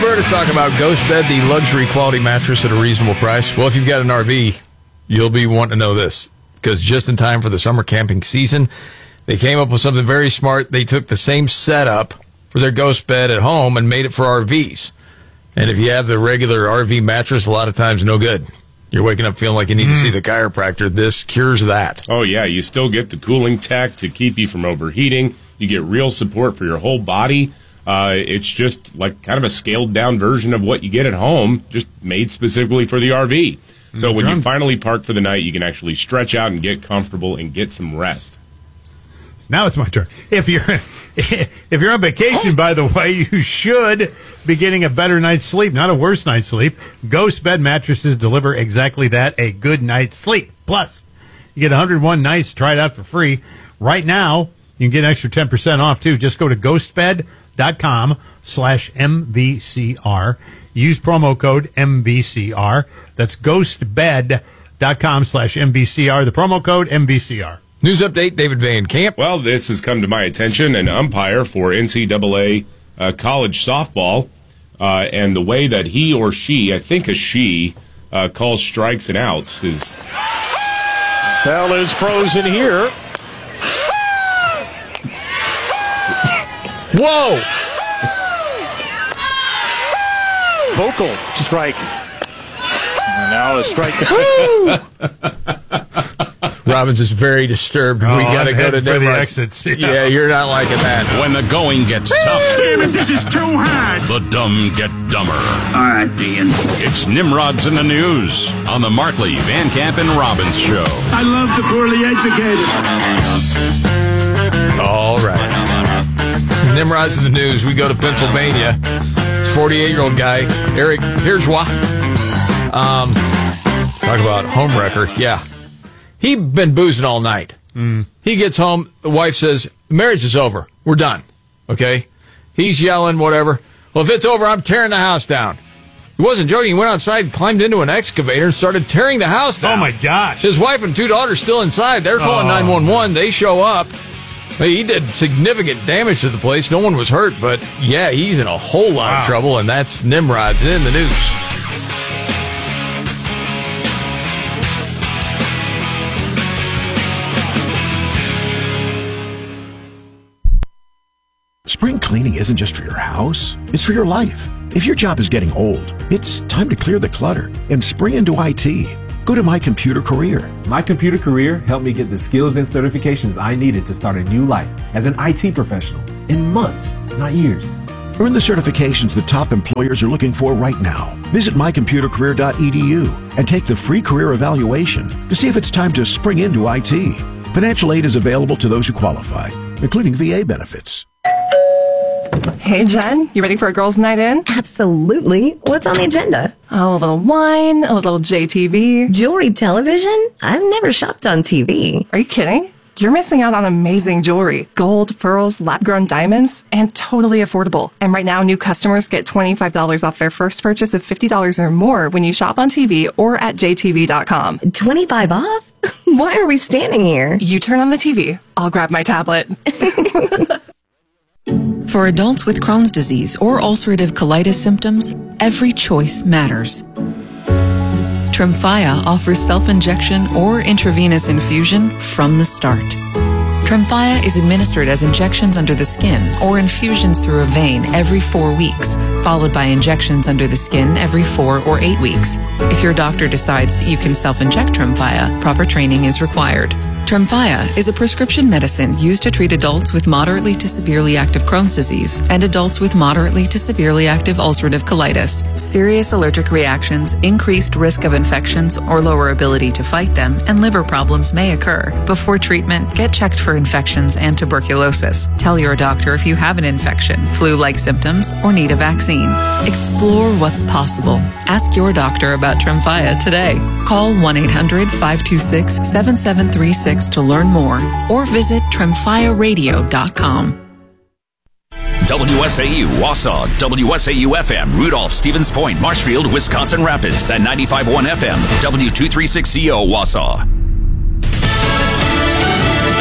heard us talk about Ghost Bed, the luxury quality mattress at a reasonable price? Well, if you've got an RV, you'll be wanting to know this, because just in time for the summer camping season, they came up with something very smart. They took the same setup for their Ghost Bed at home and made it for RVs. And if you have the regular RV mattress, a lot of times no good. You're waking up feeling like you need to see the chiropractor. This cures that. Oh, yeah. You still get the cooling tech to keep you from overheating. You get real support for your whole body. It's just like kind of a scaled-down version of what you get at home, just made specifically for the RV. So when you finally park for the night, you can actually stretch out and get comfortable and get some rest. Now it's my turn. If you're on vacation, by the way, you should be getting a better night's sleep, not a worse night's sleep. Ghost Bed mattresses deliver exactly that, a good night's sleep. Plus, you get 101 nights to try it out for free. Right now, you can get an extra 10% off, too. Just go to ghostbed.com/MVCR. Use promo code MVCR. That's ghostbed.com/MVCR. The promo code MVCR. News update, David Van Camp. Well, this has come to my attention. An umpire for NCAA college softball, and the way that he or she, I think a she, calls strikes and outs is... Bell is frozen here. Whoa! Vocal strike. And now a strike. Robbins is very disturbed. We got to go to for the Nimrod's. exits. Yeah, you're not liking that. When the going gets tough, Damn it, this is too hard. the dumb get dumber. All right, Ian. It's Nimrod's in the News on the Markley, Van Camp, and Robbins Show. I love the poorly educated. All right. Nimrod's in the News. We go to Pennsylvania. It's a 48-year-old guy, Eric Hirschwa. Talk about home wrecker. Yeah. He'd been boozing all night. He gets home. The wife says, marriage is over. We're done. Okay? He's yelling, whatever. Well, if it's over, I'm tearing the house down. He wasn't joking. He went outside, climbed into an excavator, and started tearing the house down. Oh, my gosh. His wife and 2 daughters still inside. They're calling 911. They show up. He did significant damage to the place. No one was hurt, but, yeah, he's in a whole lot of trouble, and that's Nimrod's in the News. Spring cleaning isn't just for your house, it's for your life. If your job is getting old, it's time to clear the clutter and spring into IT. Go to My Computer Career. My Computer Career helped me get the skills and certifications I needed to start a new life as an IT professional in months, not years. Earn the certifications the top employers are looking for right now. Visit mycomputercareer.edu and take the free career evaluation to see if it's time to spring into IT. Financial aid is available to those who qualify, including VA benefits. Hey, Jen, you ready for a girls' night in? Absolutely. What's on the agenda? Oh, a little wine, a little JTV. Jewelry television? I've never shopped on TV. Are you kidding? You're missing out on amazing jewelry. Gold, pearls, lab-grown diamonds, and totally affordable. And right now, new customers get $25 off their first purchase of $50 or more when you shop on TV or at jtv.com. 25 off? Why are we standing here? You turn on the TV. I'll grab my tablet. For adults with Crohn's disease or ulcerative colitis symptoms, every choice matters. Tremfya offers self-injection or intravenous infusion from the start. Tremfya is administered as injections under the skin or infusions through a vein every 4 weeks, followed by injections under the skin every 4 or 8 weeks. If your doctor decides that you can self-inject Tremfya, proper training is required. Tremfya is a prescription medicine used to treat adults with moderately to severely active Crohn's disease and adults with moderately to severely active ulcerative colitis. Serious allergic reactions, increased risk of infections or lower ability to fight them, and liver problems may occur. Before treatment, get checked for infections and tuberculosis. Tell your doctor if you have an infection, flu-like symptoms, or need a vaccine. Explore what's possible. Ask your doctor about Tremfya today. Call 1-800-526-7736 to learn more, or visit tremfyaradio.com. WSAU Wausau, WSAU FM, Rudolph, Stevens Point, Marshfield, Wisconsin Rapids, and 95.1 FM, W236CO Wausau.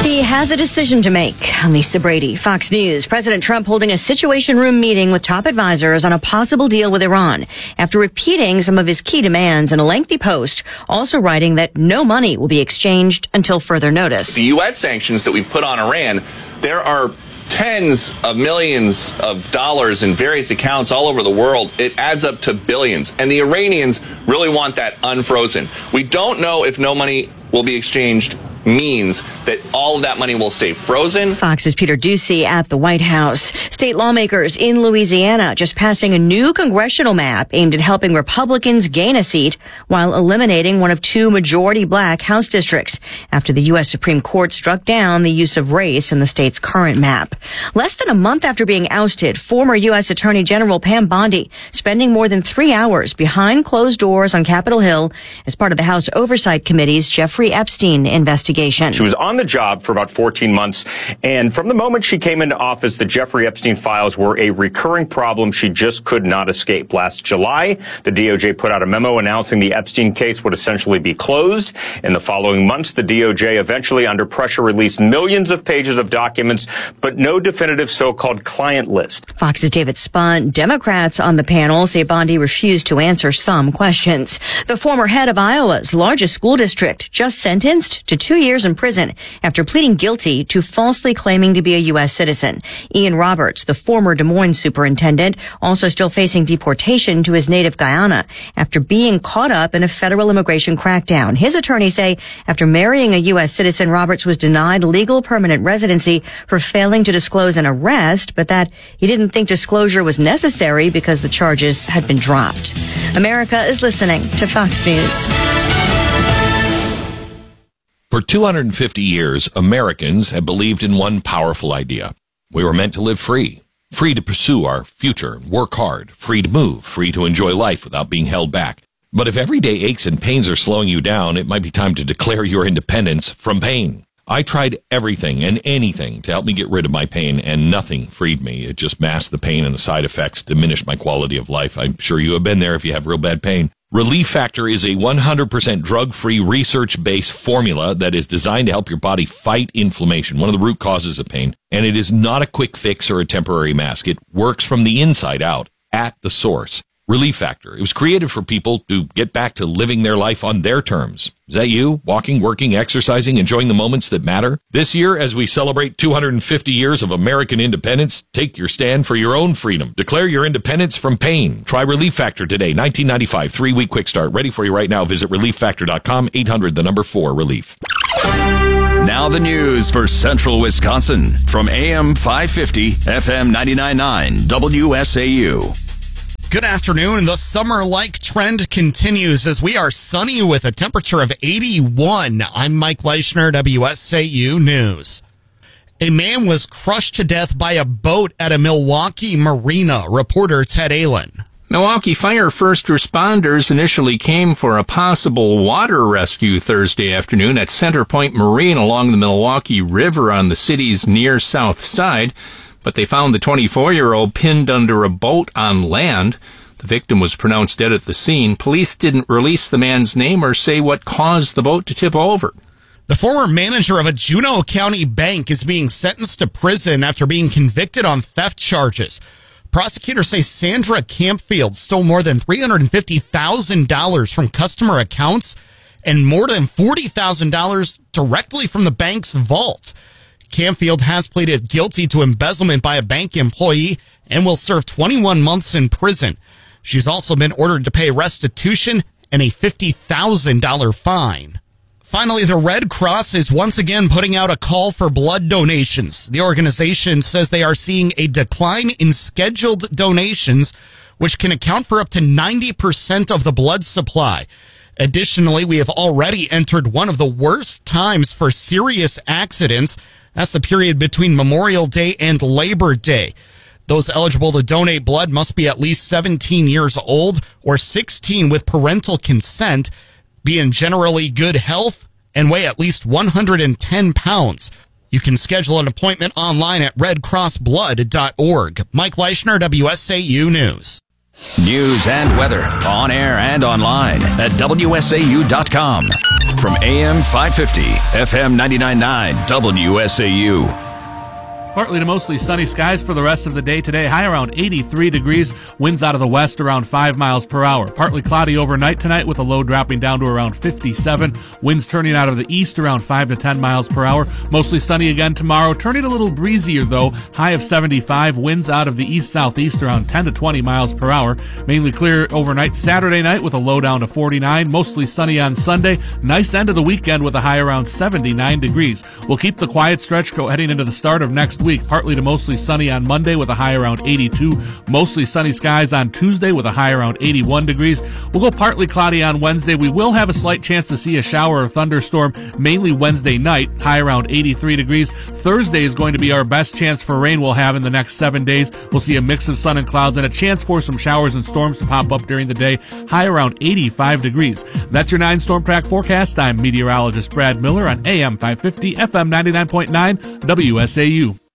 He has a decision to make. Lisa Brady, Fox News. President Trump holding a Situation Room meeting with top advisors on a possible deal with Iran after repeating some of his key demands in a lengthy post, also writing that no money will be exchanged until further notice. The U.S. sanctions that we put on Iran, there are tens of millions of dollars in various accounts all over the world. It adds up to billions. And the Iranians really want that unfrozen. We don't know if no money will be exchanged means that all of that money will stay frozen. Fox's Peter Ducey at the White House. State lawmakers in Louisiana just passing a new congressional map aimed at helping Republicans gain a seat while eliminating one of two majority black House districts after the U.S. Supreme Court struck down the use of race in the state's current map. Less than a month after being ousted, former U.S. Attorney General Pam Bondi spending more than 3 hours behind closed doors on Capitol Hill as part of the House Oversight Committee's Jeffrey Epstein investigation. She was on the job for about 14 months, and from the moment she came into office, the Jeffrey Epstein files were a recurring problem she just could not escape. Last July, the DOJ put out a memo announcing the Epstein case would essentially be closed. In the following months, the DOJ eventually, under pressure, released millions of pages of documents, but no definitive so-called client list. Fox's David Spunt. Democrats on the panel say Bondi refused to answer some questions. The former head of Iowa's largest school district just sentenced to 2 years in prison after pleading guilty to falsely claiming to be a U.S. citizen. Ian Roberts, the former Des Moines superintendent, also still facing deportation to his native Guyana after being caught up in a federal immigration crackdown. His attorneys say after marrying a U.S. citizen, Roberts was denied legal permanent residency for failing to disclose an arrest, but that he didn't think disclosure was necessary because the charges had been dropped. America is listening to Fox News. For 250 years, Americans have believed in one powerful idea. We were meant to live free. Free to pursue our future, work hard, free to move, free to enjoy life without being held back. But if everyday aches and pains are slowing you down, it might be time to declare your independence from pain. I tried everything and anything to help me get rid of my pain, and nothing freed me. It just masked the pain, and the side effects diminished my quality of life. I'm sure you have been there if you have real bad pain. Relief Factor is a 100% drug-free, research-based formula that is designed to help your body fight inflammation, one of the root causes of pain. And it is not a quick fix or a temporary mask. It works from the inside out, at the source. Relief Factor. It was created for people to get back to living their life on their terms. Is that you? Walking, working, exercising, enjoying the moments that matter? This year, as we celebrate 250 years of American independence, take your stand for your own freedom. Declare your independence from pain. Try Relief Factor today. 1995, 3-week quick start. Ready for you right now. Visit ReliefFactor.com, 800-4-RELIEF. Now the news for Central Wisconsin from AM 550, FM 99.9, WSAU. Good afternoon. The summer-like trend continues as we are sunny with a temperature of 81. I'm Mike Leischner, WSAU News. A man was crushed to death by a boat at a Milwaukee marina. Reporter Ted Allen. Milwaukee Fire first responders initially came for a possible water rescue Thursday afternoon at Center Point Marine along the Milwaukee River on the city's near south side, but they found the 24-year-old pinned under a boat on land. The victim was pronounced dead at the scene. Police didn't release the man's name or say what caused the boat to tip over. The former manager of a Juneau County bank is being sentenced to prison after being convicted on theft charges. Prosecutors say Sandra Campfield stole more than $350,000 from customer accounts and more than $40,000 directly from the bank's vault. Campfield has pleaded guilty to embezzlement by a bank employee and will serve 21 months in prison. She's also been ordered to pay restitution and a $50,000 fine. Finally, the Red Cross is once again putting out a call for blood donations. The organization says they are seeing a decline in scheduled donations, which can account for up to 90% of the blood supply. Additionally, we have already entered one of the worst times for serious accidents. That's the period between Memorial Day and Labor Day. Those eligible to donate blood must be at least 17 years old or 16 with parental consent, be in generally good health, and weigh at least 110 pounds. You can schedule an appointment online at redcrossblood.org. Mike Leischner, WSAU News. News and weather on air and online at WSAU.com. From AM 550, FM 99.9, WSAU. Partly to mostly sunny skies for the rest of the day today. High around 83 degrees. Winds out of the west around 5 miles per hour. Partly cloudy overnight tonight with a low dropping down to around 57. Winds turning out of the east around 5 to 10 miles per hour. Mostly sunny again tomorrow. Turning a little breezier though. High of 75. Winds out of the east-southeast around 10 to 20 miles per hour. Mainly clear overnight Saturday night with a low down to 49. Mostly sunny on Sunday. Nice end of the weekend with a high around 79 degrees. We'll keep the quiet stretch heading into the start of next week. Partly to mostly sunny on Monday with a high around 82. Mostly sunny skies on Tuesday with a high around 81 degrees. We'll go partly cloudy on Wednesday. We will have a slight chance to see a shower or thunderstorm, mainly Wednesday night, high around 83 degrees. Thursday is going to be our best chance for rain we'll have in the next 7 days. We'll see a mix of sun and clouds and a chance for some showers and storms to pop up during the day, high around 85 degrees. That's your 9 Storm Track forecast. I'm meteorologist Brad Miller on AM 550, FM 99.9, WSAU.